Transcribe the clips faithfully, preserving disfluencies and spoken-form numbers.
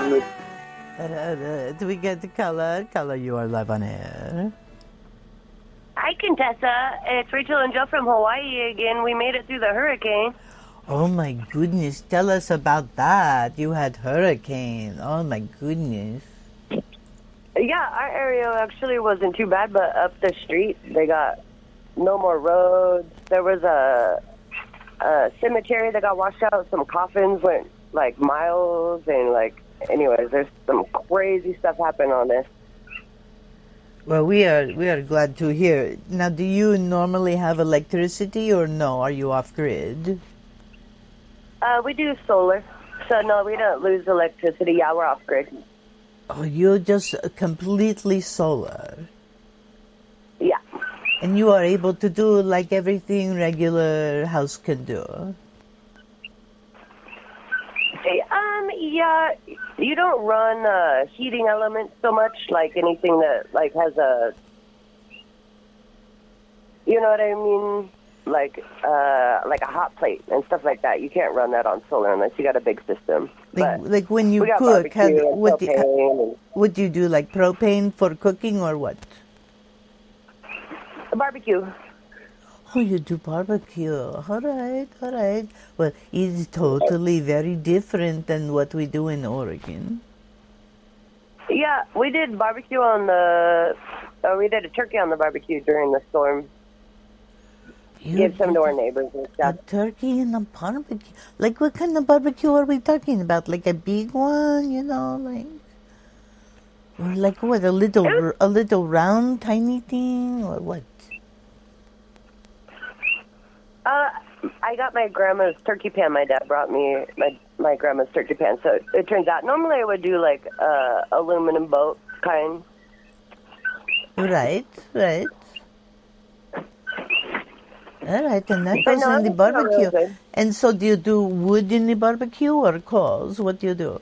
Uh, uh, do we get the color? Color, you are live on air. Hi, Contessa. It's Rachel and Joe from Hawaii again. We made it through the hurricane. Oh my goodness, tell us about that. You had hurricane. Oh my goodness. Yeah, our area actually wasn't too bad, but up the street, they got no more roads. There was a, a cemetery that got washed out. Some coffins went like miles, and like, anyways, there's some crazy stuff happened on this. Well, we are we are glad to hear. Now, do you normally have electricity or no? Are you off grid? Uh, we do solar, so no, we don't lose electricity. Yeah, we're off grid. Oh, you're just completely solar. Yeah. And you are able to do like everything regular house can do. Hey, um, yeah, you don't run uh, heating elements so much, like anything that like has a, you know what I mean, like uh, like a hot plate and stuff like that. You can't run that on solar unless you got a big system. Like, But like when you we got cook, have, barbecue and what, do, propane and what do you do? Like propane for cooking or what? barbecue. Oh, you do barbecue. All right, all right. Well, it's totally very different than what we do in Oregon. Yeah, we did barbecue on the, uh, we did a turkey on the barbecue during the storm. You Give some to did our neighbors and A stuff. turkey and a barbecue. Like, what kind of barbecue are we talking about? Like a big one, you know, like, or like what? A little, a little round, tiny thing, or what? Uh, I got my grandma's turkey pan. My dad brought me my my grandma's turkey pan. So it turns out normally I would do like uh, aluminum boat kind. Right, right. All right, and that But goes no, in the it's not real barbecue. good. And so, do you do wood in the barbecue or coals? What do you do?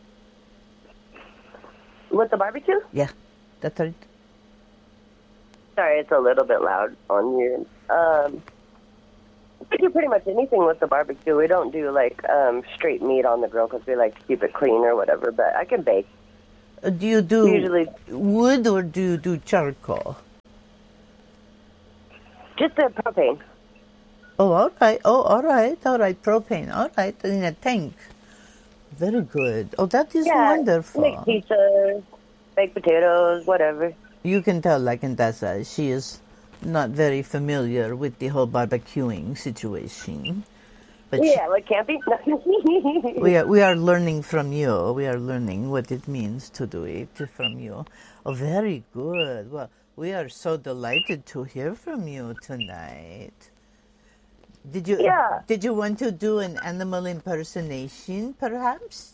With the barbecue? Yeah, that's right. Sorry, it's a little bit loud on you. Um, we do pretty much anything with the barbecue. We don't do like um, straight meat on the grill because we like to keep it clean or whatever. But I can bake. Uh, Do you do Usually- wood or do you do charcoal? Just the propane. Oh, all right. Oh, all right. All right. Propane. All right. In a tank. Very good. Oh, that is Yeah, wonderful. make pizzas, bake potatoes, whatever. You can tell, like Contessa, she is not very familiar with the whole barbecuing situation. But she- Yeah, like camping. we are we are learning from you. We are learning what it means to do it from you. Oh, very good. Well, we are so delighted to hear from you tonight. Did you Yeah. did you want to do an animal impersonation, perhaps?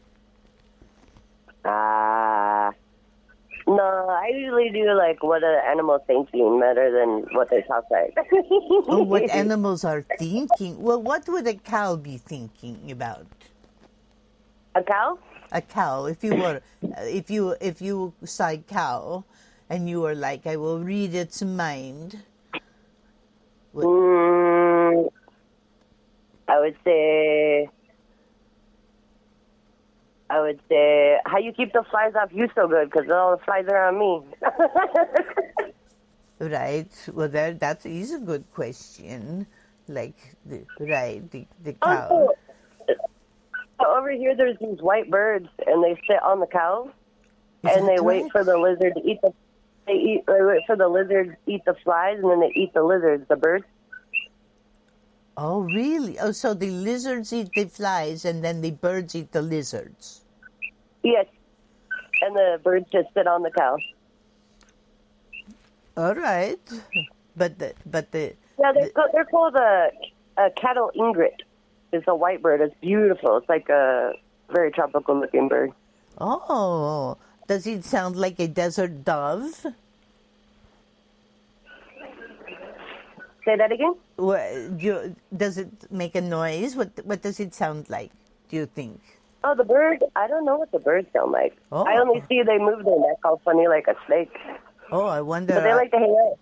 Uh, no, I usually do like what an animal thinking better than what they talk like. Or what animals are thinking? Well, what would a cow be thinking about? A cow? A cow. If you were, if you if you saw a cow, and you were like, I will read its mind. What- Mm, I would say. I would say, how you keep the flies off you so good? Because all the flies are on me. Right. Well, that that is a good question. Like, the, right, the the cow. Also, over here, there's these white birds, and they sit on the cow, Is and that they wait right? for the lizard to eat the. They eat. They wait for the lizard to eat the flies, and then they eat the lizards, the birds. Oh, really? Oh, so the lizards eat the flies, and then the birds eat the lizards. Yes, and the birds just sit on the cow. All right, but the but the Yeah, they're co- they're called a, a cattle ingret. It's a white bird. It's beautiful. It's like a very tropical looking bird. oh, does it sound like a desert dove? Say that again? What, do you, does it make a noise? What what does it sound like? Do you think? Oh, the bird. I don't know what the birds sound like. Oh. I only see they move their neck all funny like a snake. Oh, I wonder. But they like to hang out.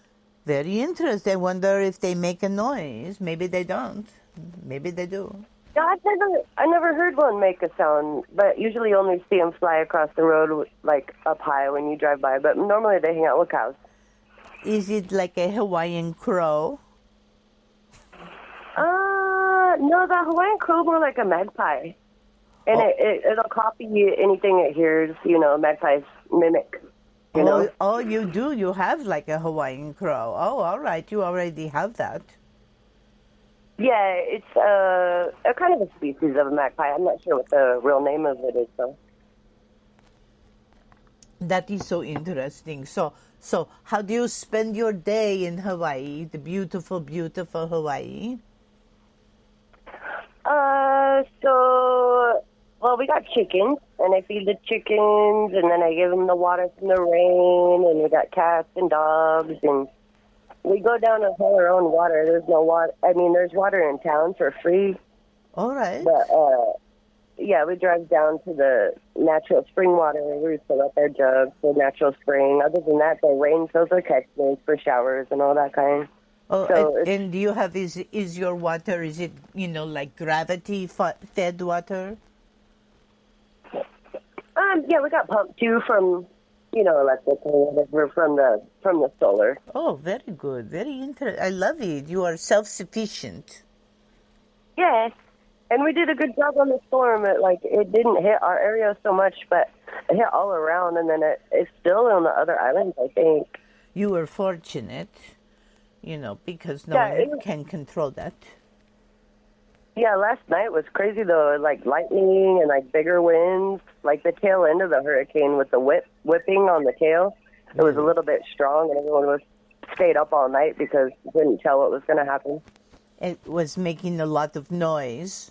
Very interesting. I wonder if they make a noise. Maybe they don't. Maybe they do. Yeah, I've never, I never heard one make a sound, but usually you only see them fly across the road, like up high when you drive by. But normally they hang out with cows. Is it like a Hawaiian crow? Uh, no, the Hawaiian crow more like a magpie, and Oh. it, it it'll copy anything it hears. You know, magpies mimic. You oh, know. oh, you do. You have like a Hawaiian crow. Oh, all right. You already have that. Yeah, it's uh, a kind of a species of a magpie. I'm not sure what the real name of it is, though. That is so interesting. So, so how do you spend your day in Hawaii? The beautiful, beautiful Hawaii. Uh, so, well, we got chickens, and I feed the chickens, and then I give them the water from the rain, and we got cats and dogs, and we go down and haul our own water. There's no water. I mean, there's water in town for free, All right. but, uh, yeah, we drive down to the natural spring water, and we fill up our jugs for natural spring. Other than that, the rain fills our catch tanks for showers and all that kind. Oh, So and, it's- and do you have is is your water? Is it you know like gravity fa- fed water? Um, yeah, we got pumped too from, you know, electric or whatever from the from the solar. Oh, very good, very interesting. I love it. You are self sufficient. Yes, and we did a good job on the storm. It like it didn't hit our area so much, but it hit all around, and then it, it's still on the other islands, I think. You were fortunate, you know, because no Yeah, one it was- can control that. Yeah, last night was crazy though, like lightning and like bigger winds. Like the tail end of the hurricane with the whip whipping on the tail, it was a little bit strong, and everyone was stayed up all night because they couldn't tell what was going to happen. It was making a lot of noise.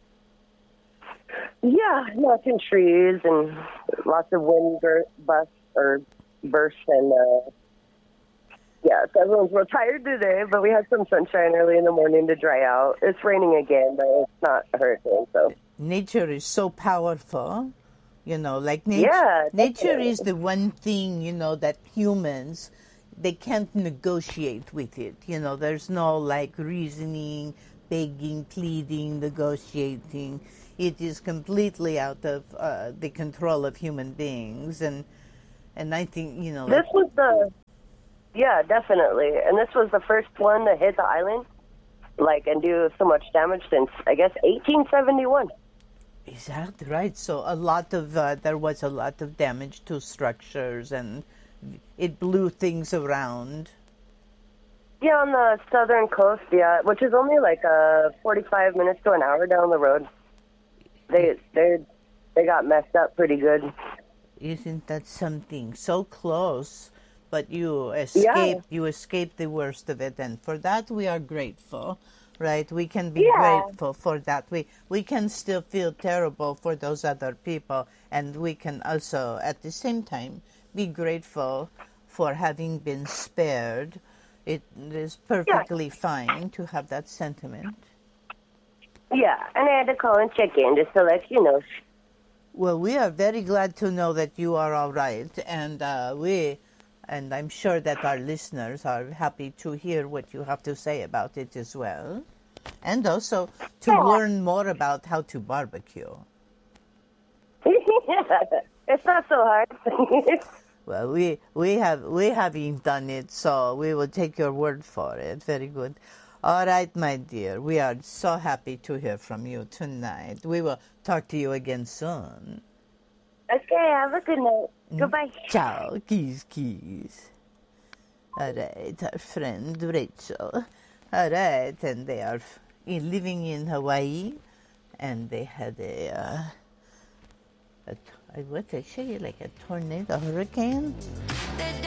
Yeah, knocking trees and lots of wind bur- busts or bursts and uh, yeah, so everyone's real tired today, but we had some sunshine early in the morning to dry out. It's raining again, but it's not a hurricane, so. Nature is so powerful, you know, like nature. Yeah, nature definitely. is the one thing, you know, that humans, they can't negotiate with it. You know, there's no like reasoning, begging, pleading, negotiating. It is completely out of uh, the control of human beings, and and I think you know. This like- was the, yeah, definitely. And this was the first one to hit the island, like, and do so much damage since, I guess, eighteen seventy-one. Is that right? So a lot of uh, there was a lot of damage to structures, and it blew things around. Yeah, on the southern coast, yeah, which is only like uh, forty-five minutes to an hour down the road. They they they got messed up pretty good. Isn't that something? So close, but you escaped. You escaped the worst of it, and for that we are grateful, right? We can be Yeah. grateful for that. We we can still feel terrible for those other people, and we can also, at the same time, be grateful for having been spared. It is perfectly fine to have that sentiment. Yeah, and I had to call and check in just to let you know. Well, we are very glad to know that you are all right, and uh, we, and I'm sure that our listeners are happy to hear what you have to say about it as well, and also to Yeah. learn more about how to barbecue. It's not so hard. Well, we we have we haven't done it, so we will take your word for it. Very good. All right, my dear. We are so happy to hear from you tonight. We will talk to you again soon. Okay, have a good night. Goodbye. Ciao, kiss, kiss. All right, our friend Rachel. All right, and they are f- in, living in Hawaii, and they had a, uh, a t- what did I say, like a tornado, hurricane?